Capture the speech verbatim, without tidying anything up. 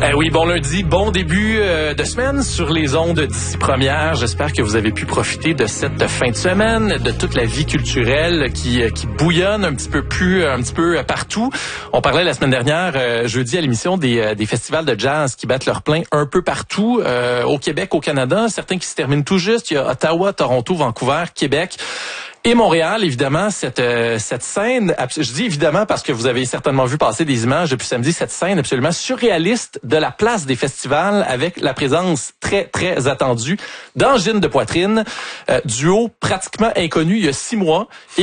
Ben oui, bon lundi, bon début euh, de semaine sur les ondes d'ici première. J'espère que vous avez pu profiter de cette fin de semaine, de toute la vie culturelle qui qui bouillonne un petit peu plus, un petit peu partout. On parlait la semaine dernière, euh, jeudi à l'émission des des festivals de jazz qui battent leur plein un peu partout euh, au Québec, au Canada. Certains qui se terminent tout juste. Il y a Ottawa, Toronto, Vancouver, Québec. Et Montréal, évidemment, cette euh, cette scène, je dis évidemment parce que vous avez certainement vu passer des images depuis samedi, cette scène absolument surréaliste de la place des festivals avec la présence très, très attendue d'Angine de Poitrine, euh, duo pratiquement inconnu il y a six mois et